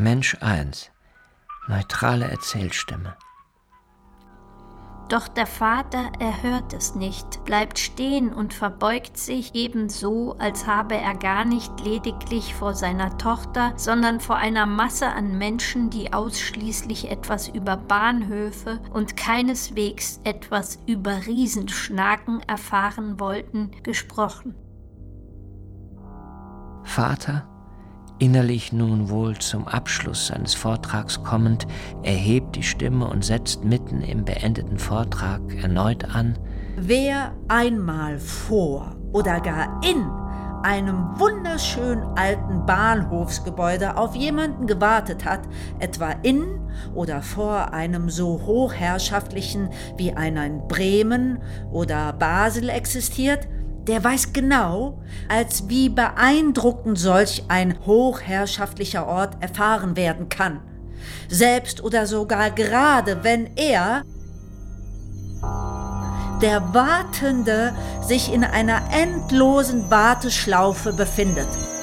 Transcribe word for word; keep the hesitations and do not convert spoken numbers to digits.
Mensch eins. Neutrale Erzählstimme. Doch der Vater erhört es nicht, bleibt stehen und verbeugt sich ebenso, als habe er gar nicht lediglich vor seiner Tochter, sondern vor einer Masse an Menschen, die ausschließlich etwas über Bahnhöfe und keineswegs etwas über Riesenschnaken erfahren wollten, gesprochen. Vater, innerlich nun wohl zum Abschluss seines Vortrags kommend, erhebt die Stimme und setzt mitten im beendeten Vortrag erneut an: Wer einmal vor oder gar in einem wunderschönen alten Bahnhofsgebäude auf jemanden gewartet hat, etwa in oder vor einem so hochherrschaftlichen wie einer in Bremen oder Basel existiert, der weiß genau, als wie beeindruckend solch ein hochherrschaftlicher Ort erfahren werden kann. Selbst oder sogar gerade, wenn er, der Wartende, sich in einer endlosen Warteschlaufe befindet.